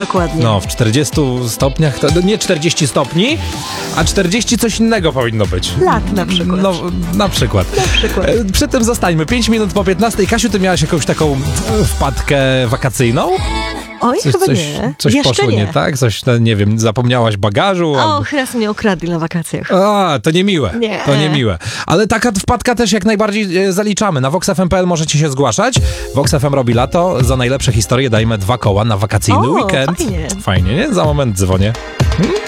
Dokładnie. No, w 40 stopniach, to nie 40 stopni, a 40 coś innego powinno być. Lat na przykład. No, na przykład. Przy tym zostańmy. 5 minut po 15. Kasiu, ty miałaś jakąś taką wpadkę wakacyjną? Oj, chyba nie. Coś Jeszcze poszło nie tak? Coś, nie wiem, zapomniałaś bagażu? O, raz mnie okradli na wakacjach. A, to niemiłe. Nie. To niemiłe. Ale taka wpadka też jak najbardziej zaliczamy. Na voxfm.pl możecie się zgłaszać. Vox FM robi lato. Za najlepsze historie dajmy 2 koła na wakacyjny weekend. Fajnie. Fajnie, nie? Za moment dzwonię.